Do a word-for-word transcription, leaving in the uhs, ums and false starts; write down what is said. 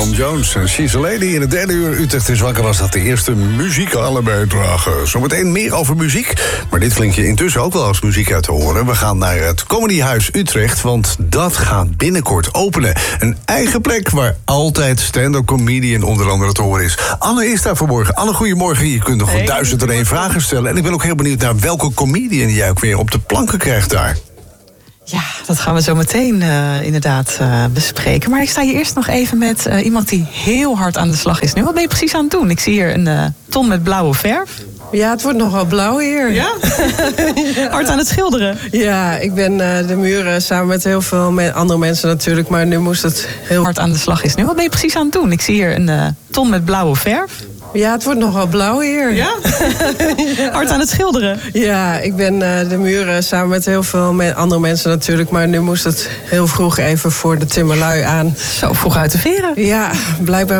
Tom Jones en She's a Lady. In het derde uur Utrecht is wakker was dat de eerste muzikale bijdrage. Zometeen meer over muziek, maar dit klinkt je intussen ook wel als muziek uit te horen. We gaan naar het Comedyhuis Utrecht, want dat gaat binnenkort openen. Een eigen plek waar altijd stand-up comedian onder andere te horen is. Anne is daar vanmorgen. Anne, goedemorgen. Je kunt nog wel hey, duizend en één vragen stellen. En ik ben ook heel benieuwd naar welke comedian jij ook weer op de planken krijgt daar. Ja, dat gaan we zo meteen uh, inderdaad uh, bespreken. Maar ik sta hier eerst nog even met uh, iemand die heel hard aan de slag is nu. Wat ben je precies aan het doen? Ik zie hier een uh, ton met blauwe verf. Ja, het wordt nogal blauw hier. Ja? Ja. Hard aan het schilderen? Ja, ik ben uh, de muren samen met heel veel me- andere mensen natuurlijk. Maar nu moest het heel hard aan de slag is nu. Wat ben je precies aan het doen? Ik zie hier een uh, ton met blauwe verf. Ja, het wordt nogal blauw hier. Ja? Ja. Hard aan het schilderen? Ja, ik ben uh, de muren samen met heel veel me- andere mensen natuurlijk. Maar nu moest het heel vroeg even voor de timmerlui aan. Zo vroeg uit de veren? Ja, blijkbaar.